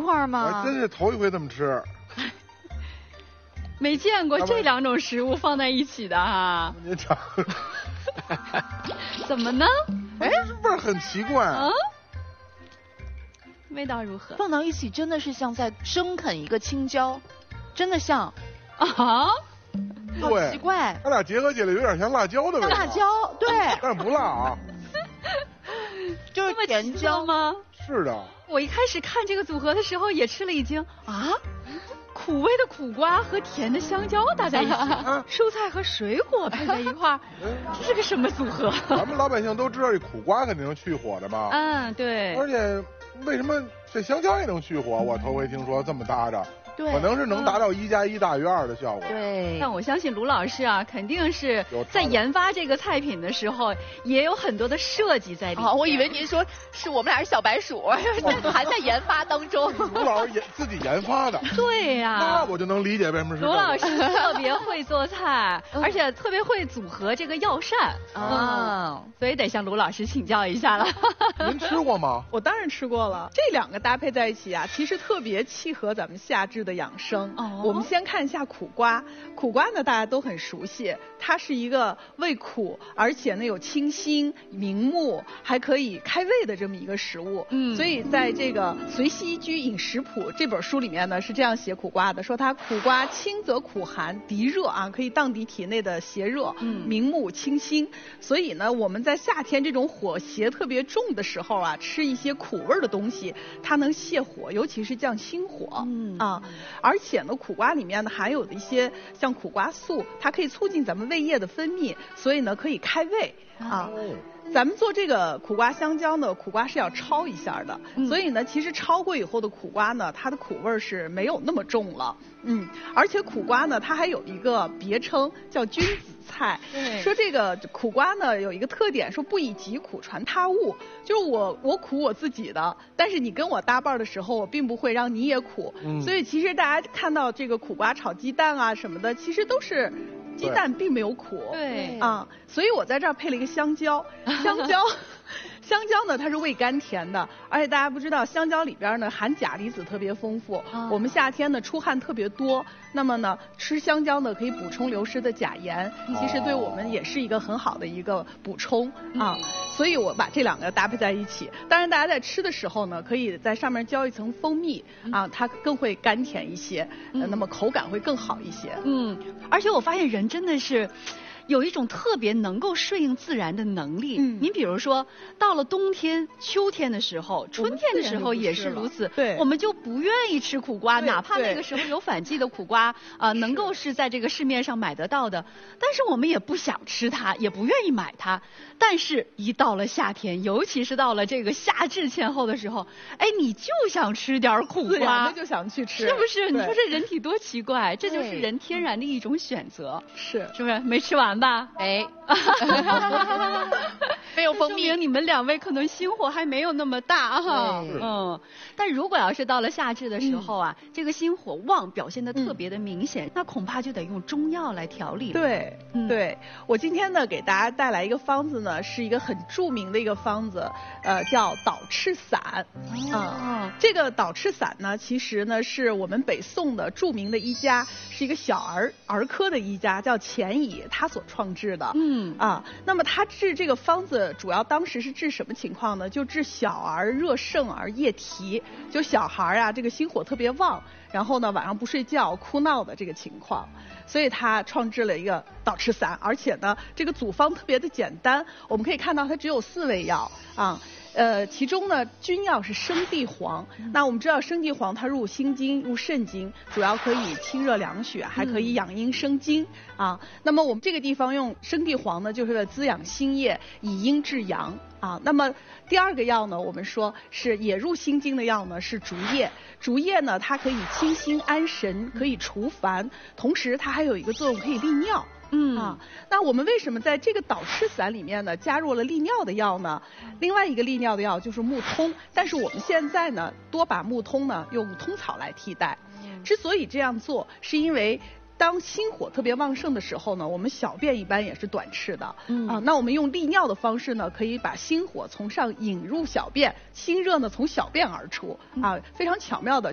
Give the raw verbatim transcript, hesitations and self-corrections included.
块吗？ 我真是头一回这么吃。 没见过这两种食物放在一起的哈。 你尝。 怎么呢？ 哎，味儿很奇怪。 嗯。味道如何？ 放到一起真的是像在生啃一个青椒，真的像。 啊？ 好奇怪。 它俩结合起来有点像辣椒的味道。 辣椒，对。 但是不辣啊。 就是甜椒吗？ 是的。 我一开始看这个组合的时候也吃了一惊啊。苦味的苦瓜和甜的香蕉搭在一起，蔬菜和水果配在一块儿，这是个什么组合？ 咱们老百姓都知道这苦瓜肯定能去火的嘛。 嗯，对。 而且为什么这香蕉也能去火？我头回听说这么搭着。 对， 可能是能达到一加一大于二的效果。 对， 但我相信卢老师啊，肯定是在研发这个菜品的时候，也有很多的设计在里面。 哦，我以为您说是我们俩是小白鼠，还在研发当中。 卢老师研自己研发的。 对呀、 啊。那我就能理解为什么是。 卢老师特别会做菜，而且特别会组合这个药膳啊、嗯，所以得向卢老师请教一下了。 您吃过吗？ 我当然吃过了。这两个搭配在一起啊，其实特别契合咱们夏至的养生。哦，我们先看一下苦瓜。苦瓜呢，大家都很熟悉，它是一个味苦，而且呢有清心明目，还可以开胃的这么一个食物。嗯，所以在这个《随西居饮食谱》这本书里面呢，是这样写苦瓜的，说它苦瓜清则苦寒，涤热啊，可以荡涤体内的邪热，嗯，明目清心。所以呢，我们在夏天这种火邪特别重的时候啊，吃一些苦味的东西，它能泻火，尤其是降心火。嗯啊，而且呢，苦瓜里面呢含有的一些像苦瓜素，它可以促进咱们胃液的分泌，所以呢可以开胃啊。咱们做这个苦瓜香蕉呢，苦瓜是要焯一下的，嗯、所以呢，其实焯过以后的苦瓜呢，它的苦味是没有那么重了。嗯，而且苦瓜呢，它还有一个别称叫君子菜。说这个苦瓜呢有一个特点，说不以己苦传他物，就是我我苦我自己的，但是你跟我搭伴的时候，我并不会让你也苦。嗯、所以其实大家看到这个苦瓜炒鸡蛋啊什么的，其实都是。鸡蛋并没有苦， 对啊，所以我在这儿配了一个香蕉，香蕉，香蕉呢它是味甘甜的，而且大家不知道香蕉里边呢含钾离子特别丰富，啊、我们夏天呢出汗特别多，那么呢吃香蕉呢可以补充流失的钾盐，其实对我们也是一个很好的一个补充啊，所以我把这两个搭配在一起。当然大家在吃的时候呢，可以在上面浇一层蜂蜜啊，它更会甘甜一些，呃、那么口感会更好一些。 嗯，而且我发现人真的是有一种特别能够顺应自然的能力。嗯，您比如说到了冬天、秋天的时候，春天的时候也是如此。 对， 我们就不愿意吃苦瓜，哪怕那个时候有反季的苦瓜啊、呃，能够是在这个市面上买得到的，但是我们也不想吃它，也不愿意买它。但是，一到了夏天，尤其是到了这个夏至前后的时候，哎，你就想吃点苦瓜， 就想去吃， 是不是？你说这人体多奇怪，这就是人天然的一种选择。 是， 是不是？没吃完吧？ 哎，没有蜂蜜， 说明你们两位可能心火还没有那么大哈。嗯，但如果要是到了夏至的时候啊，嗯、这个心火旺表现的特别的明显，嗯、那恐怕就得用中药来调理。 对，嗯、对，我今天呢给大家带来一个方子呢，是一个很著名的一个方子，呃，叫导赤散。啊、嗯，这个导赤散呢，其实呢是我们北宋的著名的医家，是一个小儿儿科的医家，叫钱乙，他所创制的。嗯啊，那么他治这个方子主要当时是治什么情况呢？就治小儿热盛而夜啼，就小孩啊这个心火特别旺，然后呢晚上不睡觉哭闹的这个情况，所以他创制了一个导赤散，而且呢这个组方特别的简单，我们可以看到它只有四味药啊。呃，其中呢，君药是生地黄。那我们知道生地黄它入心经、入肾经，主要可以清热凉血，还可以养阴生津啊。那么我们这个地方用生地黄呢，就是为了滋养心液，以阴制阳啊。那么第二个药呢，我们说是也入心经的药呢，是竹叶。竹叶呢，它可以清心安神，可以除烦，同时它还有一个作用，可以利尿。嗯啊，那我们为什么在这个导赤散里面呢加入了利尿的药呢？另外一个利尿的药就是木通，但是我们现在呢多把木通呢用通草来替代。之所以这样做，是因为当心火特别旺盛的时候呢，我们小便一般也是短赤的。嗯啊，那我们用利尿的方式呢，可以把心火从上引入小便，心热呢从小便而出啊，非常巧妙的。